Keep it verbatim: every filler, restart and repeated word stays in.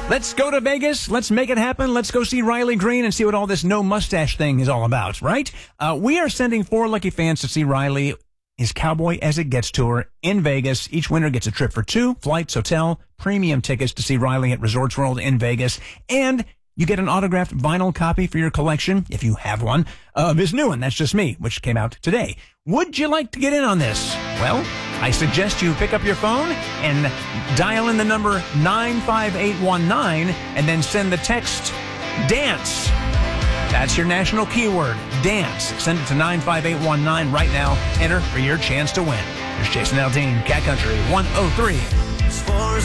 Let's go to Vegas. Let's make it happen. Let's go see Riley Green and see what all this no mustache thing is all about, right? Uh, we are sending four lucky fans to see Riley, his Cowboy As It Gets tour in Vegas. Each winner gets a trip for two, flights, hotel, premium tickets to see Riley at Resorts World in Vegas, and you get an autographed vinyl copy for your collection, if you have one, of his new one, That's Just Me, which came out today. Would you like to get in on this? Well, I suggest you pick up your phone and dial in the number nine five eight one nine and then send the text DANCE. That's your national keyword, DANCE. Send it to nine five eight one nine right now. Enter for your chance to win. Here's Jason Aldean, Cat Country one oh three. As far as